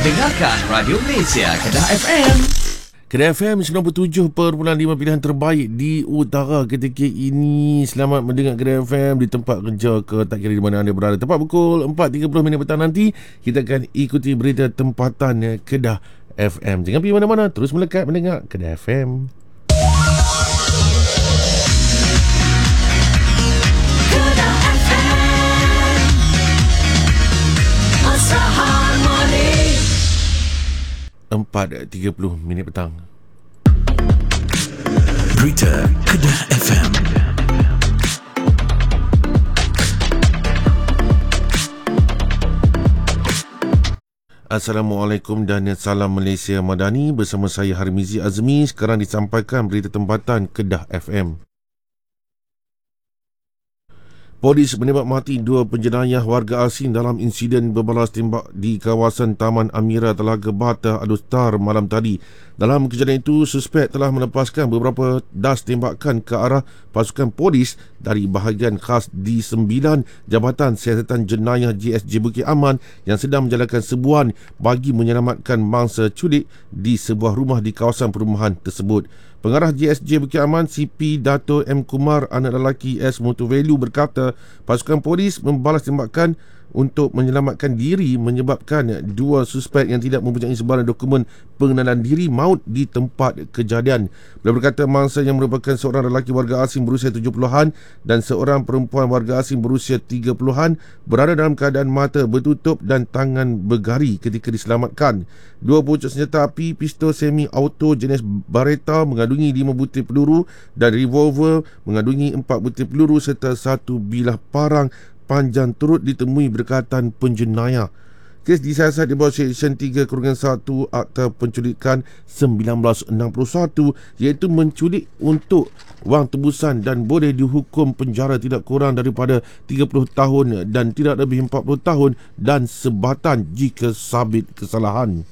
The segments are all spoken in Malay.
Dengarkan Radio Malaysia Kedah FM. Kedah FM 97.5 pilihan terbaik di utara ketika ini. Selamat mendengar Kedah FM di tempat kerja ke tak kira di mana anda berada. Tepat pukul 4.30 petang nanti kita akan ikuti berita tempatan Kedah FM. Jangan pergi mana-mana, terus melekat mendengar Kedah FM. Kedah FM, Asra Harmoni. 4.30 petang. Berita Kedah FM. Assalamualaikum dan salam Malaysia Madani. Bersama saya Harmizi Azmi. Sekarang disampaikan berita tempatan Kedah FM. Polis menembak mati 2 penjenayah warga asing dalam insiden berbalas tembak di kawasan Taman Amira Telaga Bata Adustar malam tadi. Dalam kejadian itu, suspek telah melepaskan beberapa das tembakan ke arah pasukan polis dari bahagian khas di 9 Jabatan Siasatan Jenayah JSJ Bukit Aman yang sedang menjalankan serbuan bagi menyelamatkan mangsa culik di sebuah rumah di kawasan perumahan tersebut. Pengarah JSJ Bukit Aman CP Dato' M. Kumar, anak lelaki S. Motovelu berkata pasukan polis membalas tembakan untuk menyelamatkan diri menyebabkan 2 suspek yang tidak mempunyai sebarang dokumen pengenalan diri maut di tempat kejadian. Beliau berkata mangsa yang merupakan seorang lelaki warga asing berusia 70-an dan seorang perempuan warga asing berusia 30-an berada dalam keadaan mata bertutup dan tangan bergari ketika diselamatkan. 2 pucuk senjata api, pistol semi-auto jenis Beretta mengandungi 5 butir peluru dan revolver mengandungi 4 butir peluru serta 1 bilah parang panjang turut ditemui berkaitan penjenayah. Kes disiasat di bawah Seksyen 3/1 Akta Penculikan 1961 iaitu menculik untuk wang tebusan dan boleh dihukum penjara tidak kurang daripada 30 tahun dan tidak lebih 40 tahun dan sebatan jika sabit kesalahan.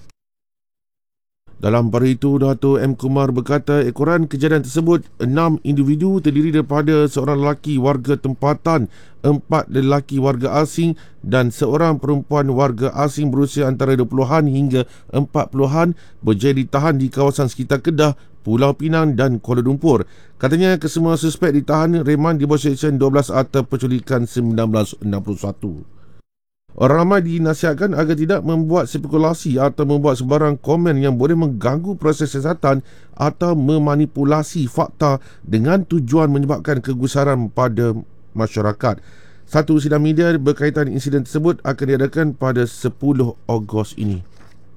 Dalam pada itu, Dato' M. Kumar berkata ekoran kejadian tersebut 6 individu terdiri daripada seorang lelaki warga tempatan, 4 lelaki warga asing dan seorang perempuan warga asing berusia antara 20-an hingga 40-an berjaya ditahan di kawasan sekitar Kedah, Pulau Pinang dan Kuala Lumpur. Katanya kesemua suspek ditahan reman di bawah Seksyen 12 Akta Penculikan 1961. Orang ramai dinasihatkan agar tidak membuat spekulasi atau membuat sebarang komen yang boleh mengganggu proses siasatan atau memanipulasi fakta dengan tujuan menyebabkan kegusaran pada masyarakat. Satu sidang media berkaitan insiden tersebut akan diadakan pada 10 Ogos ini.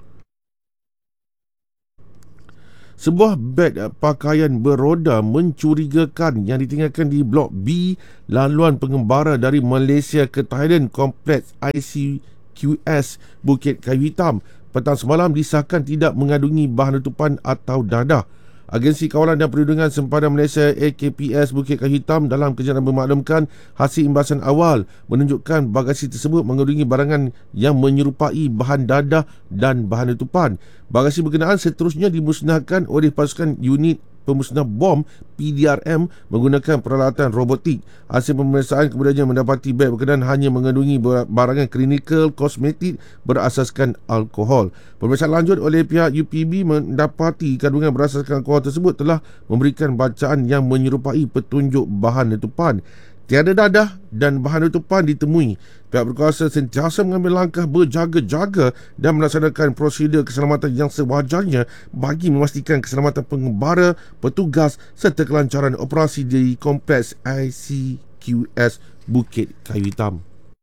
Sebuah beg pakaian beroda mencurigakan yang ditinggalkan di Blok B laluan pengembara dari Malaysia ke Thailand Kompleks ICQS Bukit Kayu Hitam petang semalam disahkan tidak mengandungi bahan letupan atau dadah. Agensi Kawalan dan Perlindungan Sempadan Malaysia AKPS Bukit Kayu Hitam dalam kejadian memaklumkan hasil imbasan awal menunjukkan bagasi tersebut mengandungi barangan yang menyerupai bahan dadah dan bahan letupan. Bagasi berkenaan seterusnya dimusnahkan oleh pasukan unit pemusnah bom PDRM menggunakan peralatan robotik. Hasil pemeriksaan kemudiannya mendapati beg berkenaan hanya mengandungi barangan klinikal kosmetik berasaskan alkohol. Pemeriksaan lanjut oleh pihak UPB mendapati kandungan berasaskan alkohol tersebut telah memberikan bacaan yang menyerupai petunjuk bahan letupan. Tiada dadah dan bahan letupan ditemui. Pihak berkuasa sentiasa mengambil langkah berjaga-jaga dan melaksanakan prosedur keselamatan yang sewajarnya bagi memastikan keselamatan pengembara, petugas serta kelancaran operasi di Kompleks ICQS Bukit Kayu Hitam.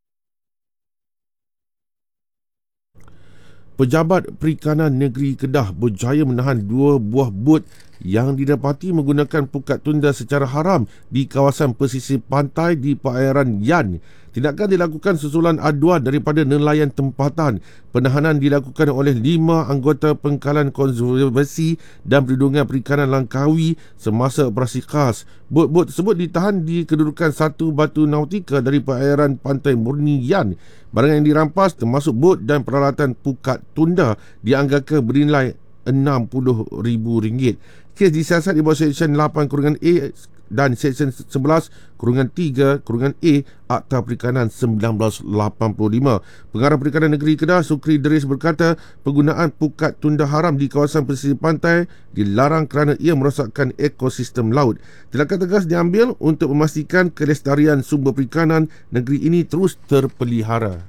Pejabat Perikanan Negeri Kedah berjaya menahan 2 buah bot yang didapati menggunakan pukat tunda secara haram di kawasan pesisir pantai di perairan Yan. Tindakan dilakukan susulan aduan daripada nelayan tempatan. Penahanan dilakukan oleh 5 anggota Pengkalan Konservasi dan Perlindungan Perikanan Langkawi semasa operasi khas. Bot-bot tersebut ditahan di kedudukan satu batu nautika dari perairan pantai murni Yan. Barang yang dirampas termasuk bot dan peralatan pukat tunda dianggarkan bernilai RM60,000. Kes disiasat di bawah Seksyen 8/A dan Seksyen 11/3/A Akta Perikanan 1985. Pengarah Perikanan Negeri Kedah Sukri Deris berkata penggunaan pukat tunda haram di kawasan pesisir pantai dilarang kerana ia merosakkan ekosistem laut. Tindakan tegas diambil untuk memastikan kelestarian sumber perikanan negeri ini terus terpelihara.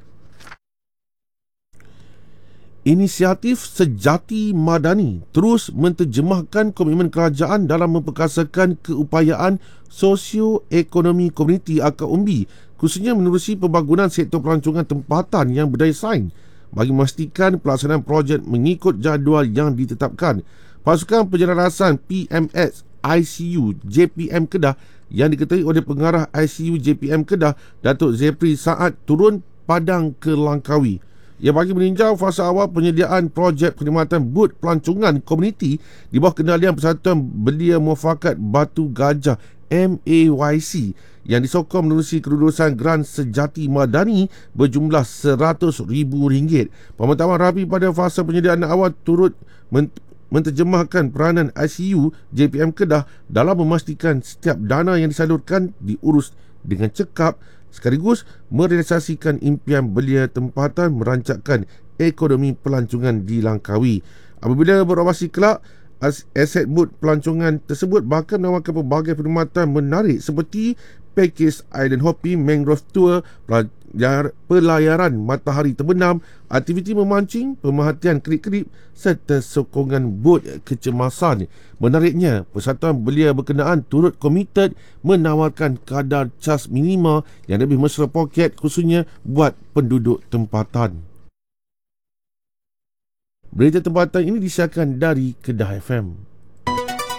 Inisiatif Sejati Madani terus menterjemahkan komitmen kerajaan dalam memperkasakan keupayaan sosioekonomi komuniti akar umbi, khususnya menerusi pembangunan sektor pelancongan tempatan yang berdaya saing bagi memastikan pelaksanaan projek mengikut jadual yang ditetapkan. Pasukan Penjelasan PMS ICU JPM Kedah yang diketuai oleh pengarah ICU JPM Kedah Datuk Zepri Saad turun padang ke Langkawi. Ia bagi meninjau fasa awal penyediaan projek perkhidmatan bot pelancongan komuniti di bawah kendalian Persatuan Belia Muafakat Batu Gajah MAYC yang disokong menerusi kelulusan Grant Sejati Madani berjumlah RM100,000. Pemantauan rapi pada fasa penyediaan awal turut menterjemahkan peranan ICU JPM Kedah dalam memastikan setiap dana yang disalurkan diurus dengan cekap, sekaligus merealisasikan impian belia tempatan merancangkan ekonomi pelancongan di Langkawi. Apabila beroperasi kelak, aset bot pelancongan tersebut bahkan menawarkan pelbagai perkhidmatan menarik seperti pakej island hopping, mangrove tour, pelayaran matahari terbenam, aktiviti memancing, pemerhatian kedip-kedip serta sokongan bot kecemasan. Menariknya, Persatuan Belia berkenaan turut komited menawarkan kadar cas minima yang lebih mesra poket khususnya buat penduduk tempatan. Berita tempatan ini disiarkan dari Kedah FM.